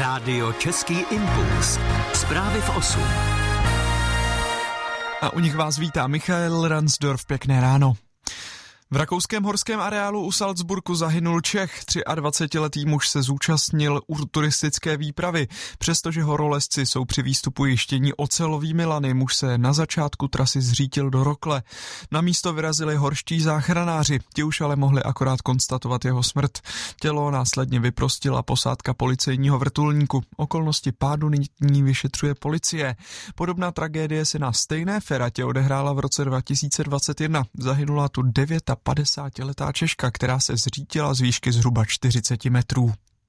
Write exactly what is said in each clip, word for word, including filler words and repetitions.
Rádio Český impuls. Zprávy v osm. A u nich vás vítá Michael Ransdorf, pěkné ráno. V rakouském horském areálu u Salzburgu zahynul Čech. dvacetitříletý muž se zúčastnil u turistické výpravy. Přestože horolezci jsou při výstupu jištění ocelovými lany, muž se na začátku trasy zřítil do rokle. Na místo vyrazili horští záchranáři, ti už ale mohli akorát konstatovat jeho smrt. Tělo následně vyprostila posádka policejního vrtulníku. Okolnosti pádu nyní vyšetřuje policie. Podobná tragédie se na stejné feratě odehrála v roce dva tisíce dvacet jedna. Zahynula tu padesátiletá Češka, která se zřítila z výšky zhruba čtyřicet metrů.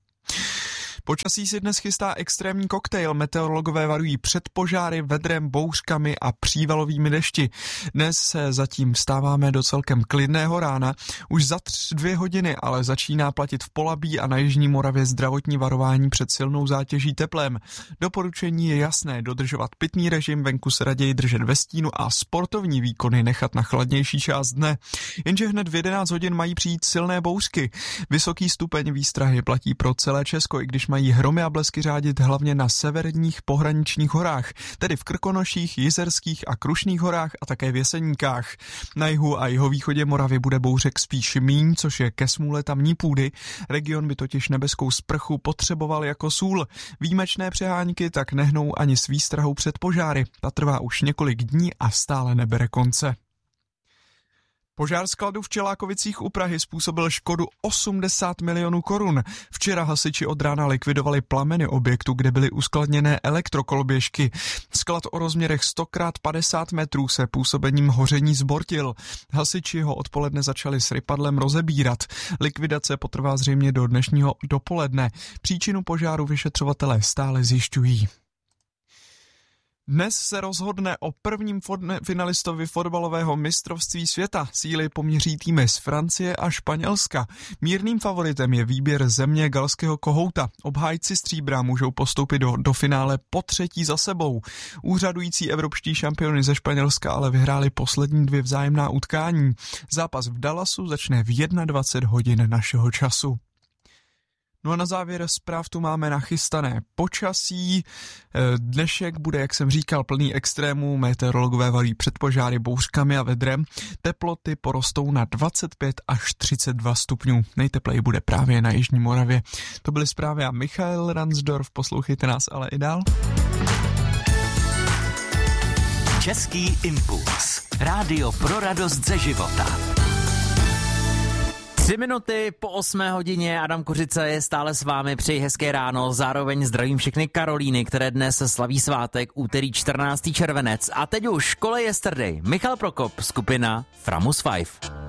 Počasí si dnes chystá extrémní koktejl. Meteorologové varují před požáry, vedrem, bouřkami a přívalovými dešti. Dnes se zatím vstáváme do celkem klidného rána. Už za tři, dvě hodiny ale začíná platit v Polabí a na jižní Moravě zdravotní varování před silnou zátěží teplem. Doporučení je jasné: dodržovat pitný režim, venku se raději držet ve stínu a sportovní výkony nechat na chladnější část dne. Jenže hned v jedenáct hodin mají přijít silné bouřky. Vysoký stupeň výstrahy platí pro celé Česko, i když mají hromy a blesky řádit hlavně na severních pohraničních horách, tedy v Krkonoších, Jizerských a Krušných horách a také v Jeseníkách. Na jihu a jihovýchodě Moravy bude bouřek spíš míň, což je ke smůle tamní půdy. Region by totiž nebeskou sprchu potřeboval jako sůl. Výjimečné přehánky tak nehnou ani s výstrahou před požáry. Ta trvá už několik dní a stále nebere konce. Požár skladu v Čelákovicích u Prahy způsobil škodu osmdesát milionů korun. Včera hasiči od rána likvidovali plameny objektu, kde byly uskladněné elektrokoloběžky. Sklad o rozměrech sto krát padesát metrů se působením hoření zbortil. Hasiči ho odpoledne začali s rypadlem rozebírat. Likvidace potrvá zřejmě do dnešního dopoledne. Příčinu požáru vyšetřovatelé stále zjišťují. Dnes se rozhodne o prvním finalistovi fotbalového mistrovství světa. Síly poměří týmy z Francie a Španělska. Mírným favoritem je výběr země galského kohouta. Obhájci stříbra můžou postoupit do, do finále po třetí za sebou. Úřadující evropští šampioni ze Španělska ale vyhráli poslední dvě vzájemná utkání. Zápas v Dallasu začne v dvacet jedna hodin našeho času. No a na závěr zpráv tu máme nachystané počasí. Dnešek bude, jak jsem říkal, plný extrémů. Meteorologové varují před požáry, bouřkami a vedrem. Teploty porostou na dvacet pět až třicet dva stupňů. Nejtepleji bude právě na jižní Moravě. To byly zprávy a Michael Ransdorf. Poslouchejte nás ale i dál. Český impuls. Rádio pro radost ze života. Tři minuty po osmé hodině, Adam Kořice je stále s vámi, přeji hezké ráno, zároveň zdravím všechny Karolíny, které dnes slaví svátek, úterý čtrnáctého červenec. A teď už škole Yesterday, Michal Prokop, skupina Framus Five.